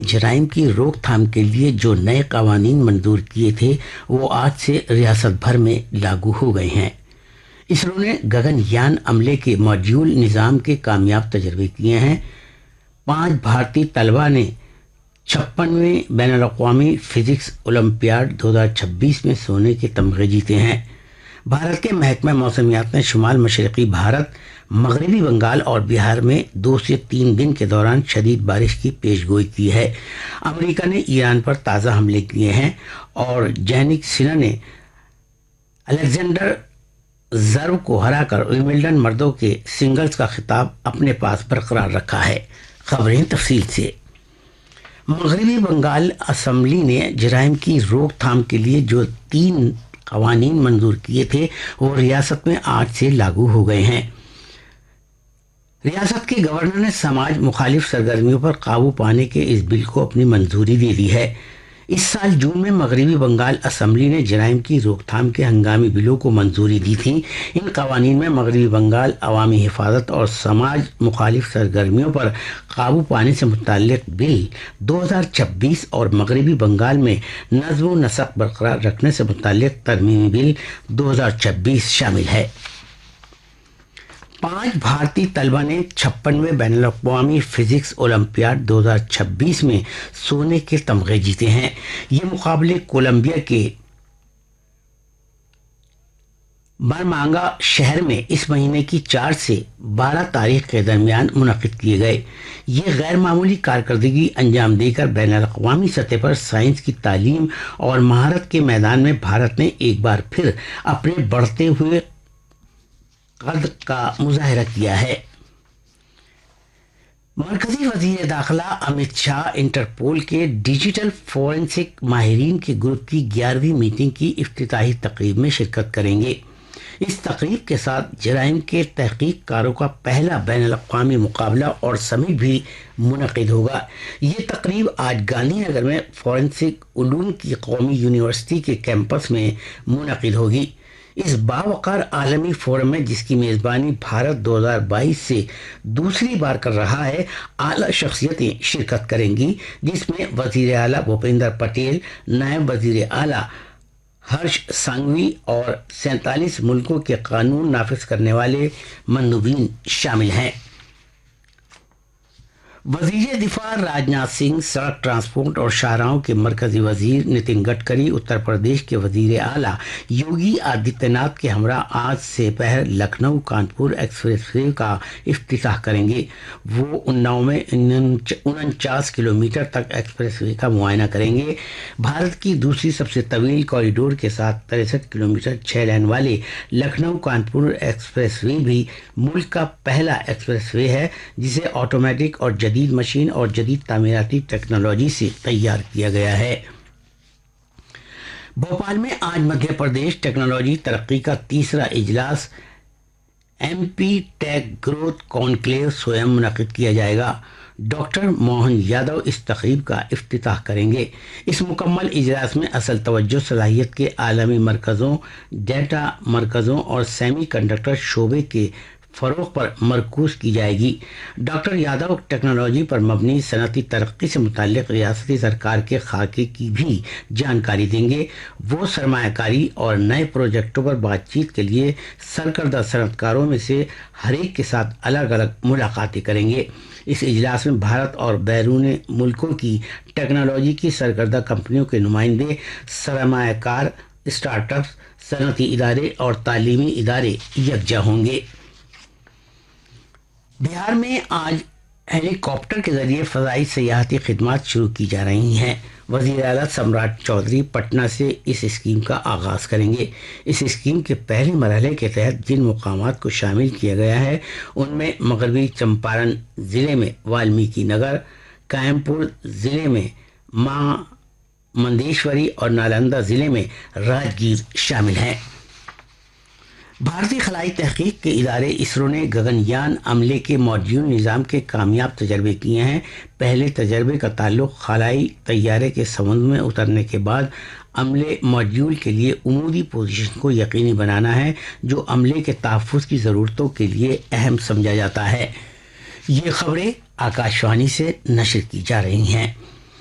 جرائم کی روک تھام کے لیے جو نئے قوانین منظور کیے تھے وہ آج سے ریاست بھر میں لاگو ہو گئے ہیں۔ اسرو نے گگن یان عملے کے ماڈیول نظام کے کامیاب تجربے کیے ہیں۔ 5 بھارتی طلباء نے 56ویں بین الاقوامی فزکس اولمپیاڈ 2026 میں سونے کے تمغے جیتے ہیں۔ بھارت کے محکمہ موسمیات نے شمال مشرقی بھارت، مغربی بنگال اور بہار میں 2 سے 3 دن کے دوران شدید بارش کی پیش گوئی کی ہے۔ امریکہ نے ایران پر تازہ حملے کیے ہیں اور جینک سنر نے الیگزینڈر زرو کو ہرا کر ومبلڈن مردوں کے سنگلز کا خطاب اپنے پاس برقرار رکھا ہے۔ خبریں تفصیل سے۔ مغربی بنگال اسمبلی نے جرائم کی روک تھام کے لیے جو 3 قوانین منظور کیے تھے وہ ریاست میں آج سے لاگو ہو گئے ہیں۔ ریاست کے گورنر نے سماج مخالف سرگرمیوں پر قابو پانے کے اس بل کو اپنی منظوری دے دی ہے۔ اس سال جون میں مغربی بنگال اسمبلی نے جرائم کی روک تھام کے ہنگامی بلوں کو منظوری دی تھی۔ ان قوانین میں مغربی بنگال عوامی حفاظت اور سماج مخالف سرگرمیوں پر قابو پانے سے متعلق بل 2026 اور مغربی بنگال میں نظم و نسق برقرار رکھنے سے متعلق ترمیمی بل 2026 شامل ہے۔ 5 بھارتی طلباء نے 56ویں بین الاقوامی فزکس اولمپیاڈ 2026 میں سونے کے تمغے جیتے ہیں۔ یہ مقابلے کولمبیا کے برمانگا شہر میں اس مہینے کی 4 سے 12 تاریخ کے درمیان منعقد کیے گئے۔ یہ غیر معمولی کارکردگی انجام دے کر بین الاقوامی سطح پر سائنس کی تعلیم اور مہارت کے میدان میں بھارت نے ایک بار پھر اپنے بڑھتے ہوئے قد کا مظاہرہ کیا ہے۔ مرکزی وزیر داخلہ امت شاہ انٹرپول کے ڈیجیٹل فورینسک ماہرین کے گروپ کی 11ویں میٹنگ کی افتتاحی تقریب میں شرکت کریں گے۔ اس تقریب کے ساتھ جرائم کے تحقیق کاروں کا پہلا بین الاقوامی مقابلہ اور سمٹ بھی منعقد ہوگا۔ یہ تقریب آج گاندھی نگر میں فورینسک علوم کی قومی یونیورسٹی کے کیمپس میں منعقد ہوگی۔ اس باوقار عالمی فورم میں، جس کی میزبانی بھارت 2022 سے دوسری بار کر رہا ہے، اعلیٰ شخصیتیں شرکت کریں گی، جس میں وزیر اعلیٰ بھوپیندر پٹیل، نائب وزیر اعلیٰ ہرش سانگھوی اور 47 ملکوں کے قانون نافذ کرنے والے مندوبین شامل ہیں۔ وزیر دفاع راجناتھ سنگھ، سڑک ٹرانسپورٹ اور شاہراہوں کے مرکزی وزیر نتن گڈکری، اتر پردیش کے وزیر اعلیٰ یوگی آدتیہ ناتھ کے ہمراہ آج سے پہر لکھنؤ کانپور ایکسپریس وے کا افتتاح کریں گے۔ وہ اناؤ میں 49 کلومیٹر تک ایکسپریس وے کا معائنہ کریں گے۔ بھارت کی دوسری سب سے طویل کوریڈور کے ساتھ 63 کلومیٹر 6 لین والے لکھنؤ کانپور ایکسپریس وے بھی ملک کا پہلا ایکسپریس وے ہے، جسے آٹومیٹک اور جدید مشین اور جدید تعمیراتی ٹیکنالوجی سے تیار کیا گیا ہے۔ بھوپال میں آج مدھیہ پردیش ٹیکنالوجی ترقی کا تیسرا اجلاس ایم پی ٹیک گروتھ کانکلیو سوئم منعقد کیا جائے گا۔ ڈاکٹر موہن یادو اس تقریب کا افتتاح کریں گے۔ اس مکمل اجلاس میں اصل توجہ صلاحیت کے عالمی مرکزوں، ڈیٹا مرکزوں اور سیمی کنڈکٹر شعبے کے فروغ پر مرکوز کی جائے گی۔ ڈاکٹر یادو ٹیکنالوجی پر مبنی صنعتی ترقی سے متعلق ریاستی سرکار کے خاکے کی بھی جانکاری دیں گے۔ وہ سرمایہ کاری اور نئے پروجیکٹوں پر بات چیت کے لیے سرکردہ صنعت کاروں میں سے ہر ایک کے ساتھ الگ الگ ملاقاتیں کریں گے۔ اس اجلاس میں بھارت اور بیرون ملکوں کی ٹیکنالوجی کی سرکردہ کمپنیوں کے نمائندے، سرمایہ کار، اسٹارٹ اپس، صنعتی ادارے اور تعلیمی ادارے یکجا ہوں گے۔ بہار میں آج ہیلی کاپٹر کے ذریعے فضائی سیاحتی خدمات شروع کی جا رہی ہیں۔ وزیر اعلیٰ سمراٹ چودھری پٹنہ سے اس اسکیم کا آغاز کریں گے۔ اس اسکیم کے پہلے مرحلے کے تحت جن مقامات کو شامل کیا گیا ہے ان میں مغربی چمپارن ضلع میں والمیکی نگر، قائم پور ضلع میں ماں مندیشوری اور نالندہ ضلع میں راجگیر شامل ہیں۔ بھارتی خلائی تحقیق کے ادارے اسرو نے گگن یان عملے کے ماڈیول نظام کے کامیاب تجربے کیے ہیں۔ پہلے تجربے کا تعلق خلائی طیارے کے سمندر میں اترنے کے بعد عملے ماڈیول کے لیے عمودی پوزیشن کو یقینی بنانا ہے، جو عملے کے تحفظ کی ضرورتوں کے لیے اہم سمجھا جاتا ہے۔ یہ خبریں آکاش وانی سے نشر کی جا رہی ہیں۔